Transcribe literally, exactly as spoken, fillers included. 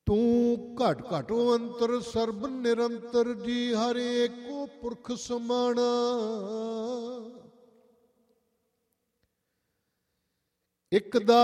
ਤੂੰ ਘਟ ਘਟੋ ਅੰਤਰ ਸਰਬ ਨਿਰੰਤਰ ਜੀ, ਹਰ ਏਕੋ ਪੁਰਖ ਸਮਾਣਾ। ਇੱਕ ਦਾ